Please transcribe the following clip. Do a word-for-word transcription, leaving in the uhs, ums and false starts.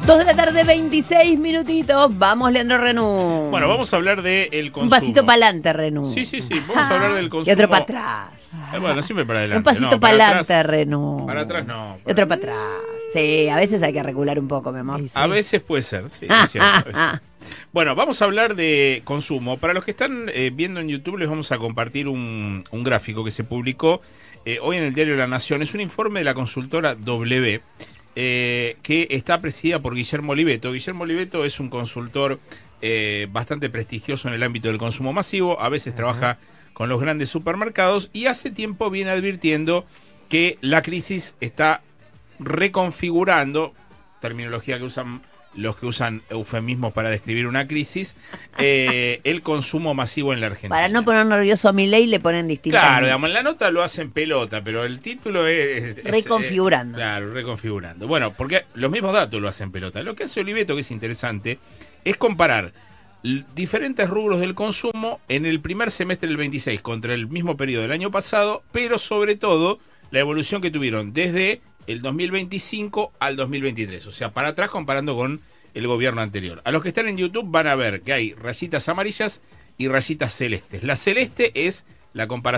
Dos de la tarde, veintiséis minutitos. Vamos, Leandro Renú. Bueno, vamos a hablar del consumo. Un pasito para adelante, Renú. Sí, sí, sí. Vamos a hablar del consumo. Y otro para atrás. Eh, bueno, siempre para adelante. Un pasito no, para para adelante, atrás, Renú. Para atrás no. Y otro para atrás. Sí, a veces hay que regular un poco, mi amor. Sí. A veces puede ser, sí, es cierto, a veces. Bueno, vamos a hablar de consumo. Para los que están eh, viendo en YouTube, les vamos a compartir un, un gráfico que se publicó eh, hoy en el diario La Nación. Es un informe de la consultora W, eh, que está presidida por Guillermo Oliveto. Guillermo Oliveto es un consultor eh, bastante prestigioso en el ámbito del consumo masivo. A veces trabaja con los grandes supermercados y hace tiempo viene advirtiendo que la crisis está reconfigurando, terminología que usan los que usan eufemismos para describir una crisis, eh, el consumo masivo en la Argentina. Para no poner nervioso a Milei le ponen distintas. Claro, digamos, en la nota lo hacen pelota, pero el título es... es reconfigurando. Es, claro, reconfigurando. Bueno, porque los mismos datos lo hacen pelota. Lo que hace Oliveto, que es interesante, es comparar diferentes rubros del consumo en el primer semestre del veintiséis contra el mismo periodo del año pasado, pero sobre todo la evolución que tuvieron desde el dos mil veinticinco al dos mil veintitrés, o sea, para atrás comparando con el gobierno anterior. A los que están en YouTube van a ver que hay rayitas amarillas y rayitas celestes. La celeste es la comparación